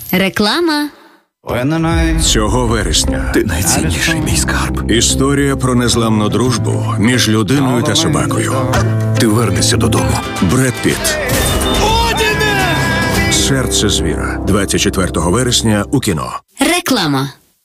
Реклама. Цього вересня Ти найцінніший мій скарб. історія про незламну дружбу між людиною та собакою. Ти вернешся додому. Бред Пітт. Серце звіра. 24 вересня у кіно. Реклама.